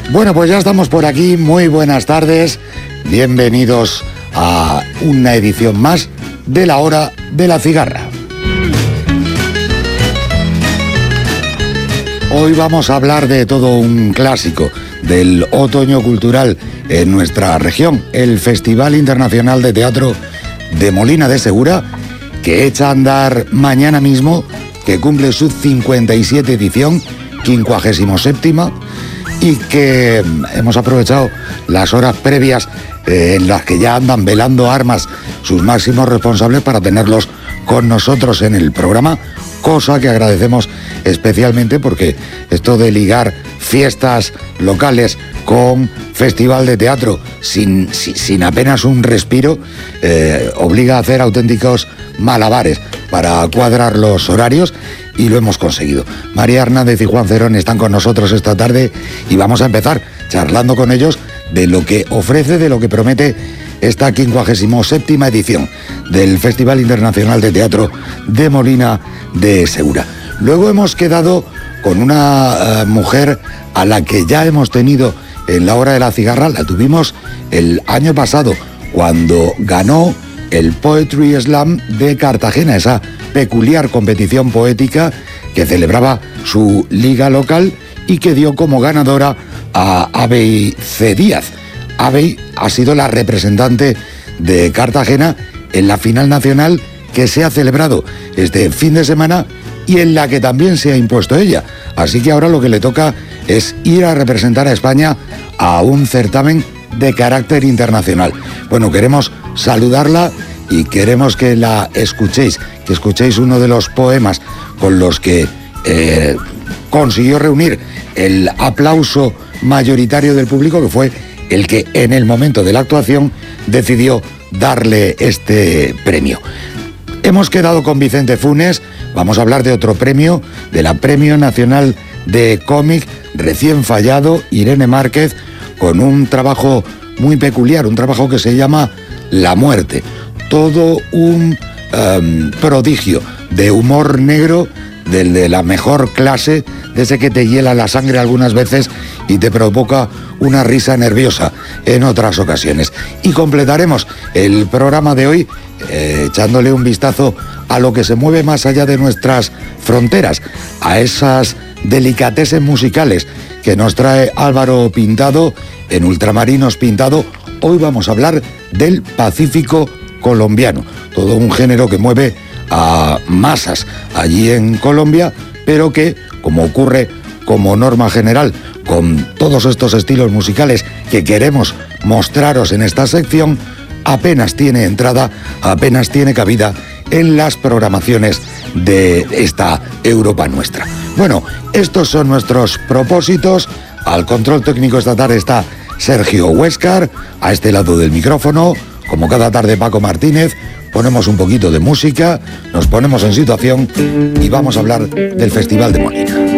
Bueno, pues ya estamos por aquí. Muy buenas tardes. Bienvenidos a una edición más de La Hora de la Cigarra. Hoy vamos a hablar de todo un clásico del otoño cultural en nuestra región, el Festival Internacional de Teatro de Molina de Segura, que echa a andar mañana mismo, que cumple su 57 edición, 57ª, y que hemos aprovechado las horas previas en las que ya andan velando armas sus máximos responsables para tenerlos con nosotros en el programa, cosa que agradecemos especialmente porque esto de ligar fiestas locales con festival de teatro sin apenas un respiro obliga a hacer auténticos malabares para cuadrar los horarios, y lo hemos conseguido. María Hernández y Juan Cerón están con nosotros esta tarde y vamos a empezar charlando con ellos de lo que ofrece, de lo que promete esta 57ª edición del Festival Internacional de Teatro de Molina de Segura. Luego hemos quedado con una mujer a la que ya hemos tenido en La Hora de la Cigarra. La tuvimos el año pasado cuando ganó el Poetry Slam de Cartagena, esa peculiar competición poética que celebraba su liga local y que dio como ganadora a Abey C. Díaz. Abey ha sido la representante de Cartagena en la final nacional que se ha celebrado este fin de semana y en la que también se ha impuesto ella. Así que ahora lo que le toca es ir a representar a España a un certamen de carácter internacional. Bueno, queremos saludarla y queremos que la escuchéis, que escuchéis uno de los poemas con los que consiguió reunir el aplauso mayoritario del público, que fue el que en el momento de la actuación decidió darle este premio. Hemos quedado con Vicente Funes. Vamos a hablar de otro premio, de la Premio Nacional de Cómic recién fallado, Irene Márquez, con un trabajo muy peculiar, un trabajo que se llama La Muerte. Todo un prodigio de humor negro, del de la mejor clase, de ese que te hiela la sangre algunas veces y te provoca una risa nerviosa en otras ocasiones. Y completaremos el programa de hoy echándole un vistazo a lo que se mueve más allá de nuestras fronteras, a esas delicatessen musicales que nos trae Álvaro Pintado en Ultramarinos Pintado. Hoy vamos a hablar del Pacífico colombiano, todo un género que mueve a masas allí en Colombia, pero que, como ocurre como norma general con todos estos estilos musicales que queremos mostraros en esta sección, apenas tiene entrada, apenas tiene cabida en las programaciones de esta Europa nuestra. Bueno, estos son nuestros propósitos. Al control técnico esta tarde está Sergio Huéscar, a este lado del micrófono, como cada tarde, Paco Martínez. Ponemos un poquito de música, nos ponemos en situación y vamos a hablar del Festival de Molina.